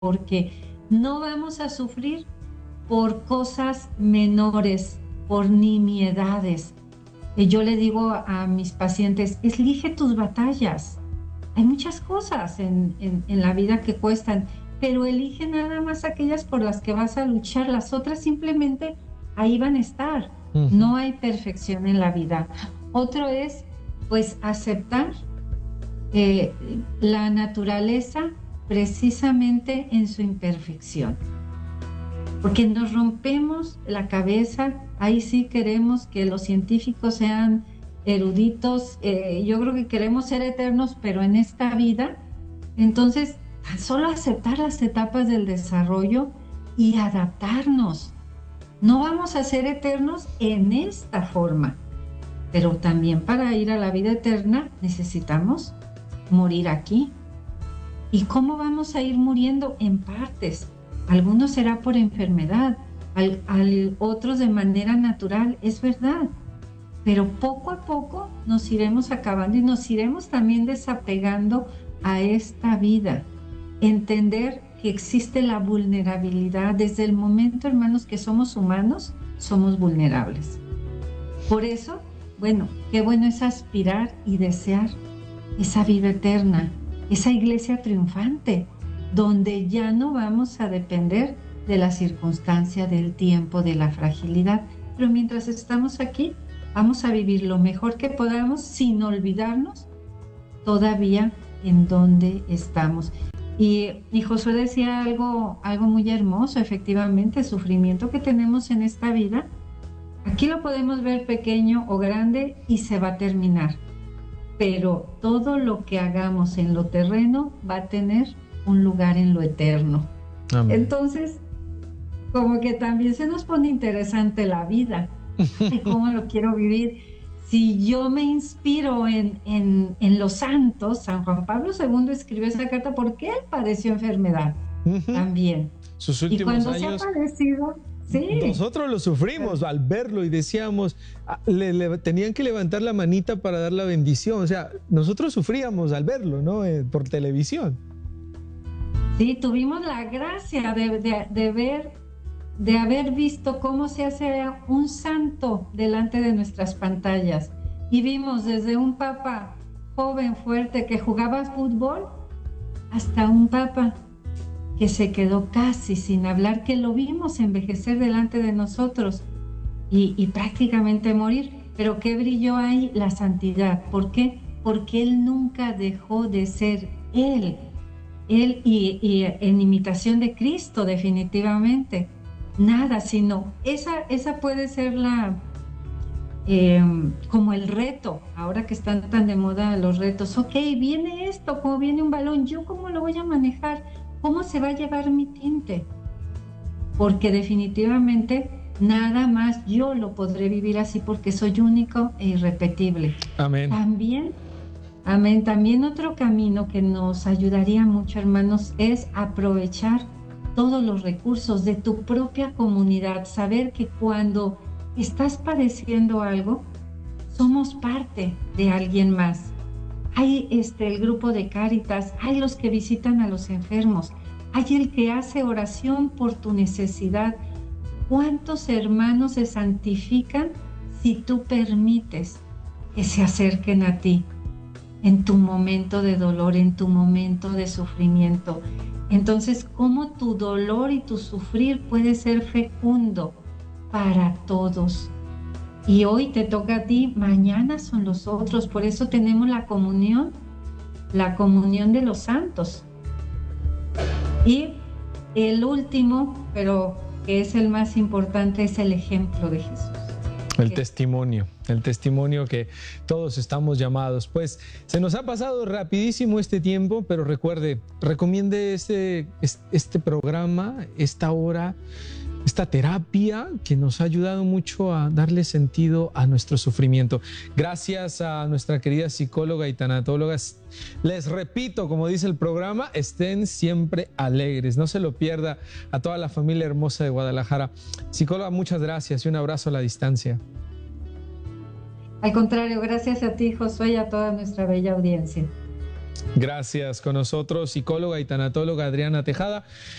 porque no vamos a sufrir por cosas menores, por nimiedades. Yo le digo a mis pacientes, elige tus batallas. Hay muchas cosas en la vida que cuestan, pero elige nada más aquellas por las que vas a luchar. Las otras simplemente ahí van a estar. No hay perfección en la vida. Otro es, pues, aceptar la naturaleza precisamente en su imperfección. Porque nos rompemos la cabeza, ahí sí queremos que los científicos sean eruditos, yo creo que queremos ser eternos, pero en esta vida, entonces, tan solo aceptar las etapas del desarrollo y adaptarnos. No vamos a ser eternos en esta forma, pero también para ir a la vida eterna necesitamos morir aquí. ¿Y cómo vamos a ir muriendo? En partes. Algunos será por enfermedad, otros de manera natural, es verdad. Pero poco a poco nos iremos acabando y nos iremos también desapegando a esta vida. Entender que existe la vulnerabilidad. Desde el momento, hermanos, que somos humanos, somos vulnerables. Por eso, bueno, qué bueno es aspirar y desear esa vida eterna, esa iglesia triunfante, donde ya no vamos a depender de la circunstancia, del tiempo, de la fragilidad. Pero mientras estamos aquí, vamos a vivir lo mejor que podamos sin olvidarnos todavía en dónde estamos. Y Josué decía algo muy hermoso, efectivamente, el sufrimiento que tenemos en esta vida, aquí lo podemos ver pequeño o grande y se va a terminar. Pero todo lo que hagamos en lo terreno va a tener un lugar en lo eterno. Amén. Entonces, como que también se nos pone interesante la vida. Ay, ¿cómo lo quiero vivir? Si yo me inspiro en los santos, San Juan Pablo II escribió esa carta porque él padeció enfermedad también. Sus últimos y cuando años, se ha padecido, sí. Nosotros lo sufrimos al verlo y decíamos, tenían que levantar la manita para dar la bendición. O sea, nosotros sufríamos al verlo, ¿no? Por televisión. Sí, tuvimos la gracia de haber visto cómo se hace un santo delante de nuestras pantallas. Y vimos desde un papa joven, fuerte, que jugaba fútbol, hasta un papa que se quedó casi sin hablar, que lo vimos envejecer delante de nosotros y prácticamente morir. Pero ¿qué brilló ahí? La santidad. ¿Por qué? Porque él nunca dejó de ser él y en imitación de Cristo, definitivamente. Nada, sino esa puede ser como el reto, ahora que están tan de moda los retos. Ok, viene esto, como viene un balón, ¿yo cómo lo voy a manejar? ¿Cómo se va a llevar mi tinte? Porque definitivamente nada más yo lo podré vivir así, porque soy único e irrepetible. Amén. Amén. También otro camino que nos ayudaría mucho, hermanos, es aprovechar todos los recursos de tu propia comunidad. Saber que cuando estás padeciendo algo, somos parte de alguien más. Hay el grupo de Cáritas, hay los que visitan a los enfermos, hay el que hace oración por tu necesidad. ¿Cuántos hermanos se santifican si tú permites que se acerquen a ti en tu momento de dolor, en tu momento de sufrimiento? Entonces, ¿cómo tu dolor y tu sufrir puede ser fecundo para todos? Y hoy te toca a ti, mañana son los otros. Por eso tenemos la comunión de los santos. Y el último, pero que es el más importante, es el ejemplo de Jesús. El testimonio que todos estamos llamados. Pues se nos ha pasado rapidísimo este tiempo, pero recomiende este programa, esta hora, esta terapia que nos ha ayudado mucho a darle sentido a nuestro sufrimiento. Gracias a nuestra querida psicóloga y tanatóloga. Les repito, como dice el programa, estén siempre alegres. No se lo pierda, a toda la familia hermosa de Guadalajara. Psicóloga, muchas gracias y un abrazo a la distancia. Al contrario, gracias a ti, Josué, y a toda nuestra bella audiencia. Gracias. Con nosotros, psicóloga y tanatóloga Adriana Tejada.